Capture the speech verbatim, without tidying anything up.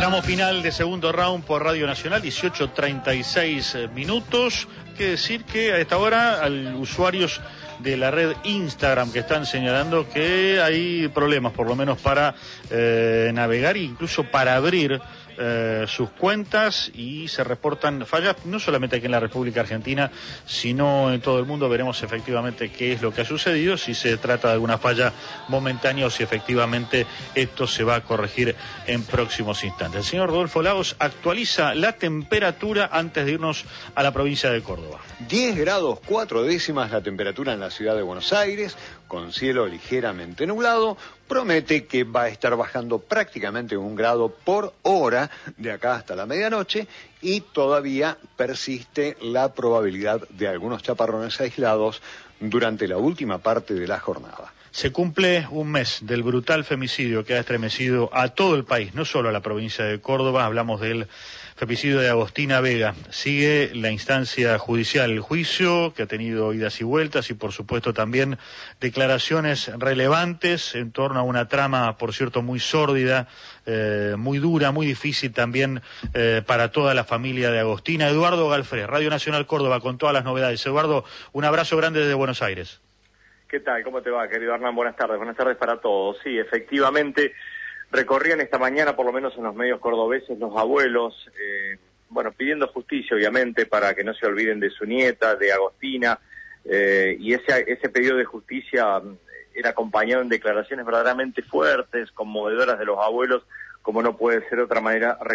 Tramo final de segundo round por Radio Nacional, dieciocho treinta y seis minutos. Quiere decir que a esta hora, al usuarios de la red Instagram que están señalando que hay problemas, por lo menos para eh, navegar e incluso para abrir eh, sus cuentas, y se reportan fallas no solamente aquí en la República Argentina, sino en todo el mundo. Veremos efectivamente qué es lo que ha sucedido, si se trata de alguna falla momentánea o si efectivamente esto se va a corregir en próximos instantes. El señor Rodolfo Lagos actualiza la temperatura antes de irnos a la provincia de Córdoba. diez grados cuatro décimas la temperatura en la ciudad de Buenos Aires, con cielo ligeramente nublado. Promete que va a estar bajando prácticamente un grado por hora de acá hasta la medianoche, y todavía persiste la probabilidad de algunos chaparrones aislados durante la última parte de la jornada. Se cumple un mes del brutal femicidio que ha estremecido a todo el país, no solo a la provincia de Córdoba. Hablamos del femicidio de Agostina Vega. Sigue la instancia judicial, el juicio que ha tenido idas y vueltas, y por supuesto también declaraciones relevantes en torno a una trama, por cierto, muy sórdida, eh, muy dura, muy difícil también eh, para toda la familia de Agostina. Eduardo Galfré, Radio Nacional Córdoba, con todas las novedades. Eduardo, un abrazo grande desde Buenos Aires. ¿Qué tal? ¿Cómo te va, querido Hernán? Buenas tardes. Buenas tardes para todos. Sí, efectivamente, recorrían esta mañana, por lo menos en los medios cordobeses, los abuelos, eh, bueno, pidiendo justicia, obviamente, para que no se olviden de su nieta, de Agostina, eh, y ese, ese pedido de justicia era acompañado en declaraciones verdaderamente fuertes, conmovedoras de los abuelos, como no puede ser de otra manera.